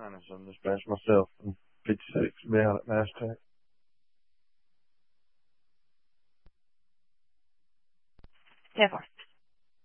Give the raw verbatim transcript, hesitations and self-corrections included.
honest, I'm dispatched myself. I'm fifty-six, be out at NASTAC. ten four.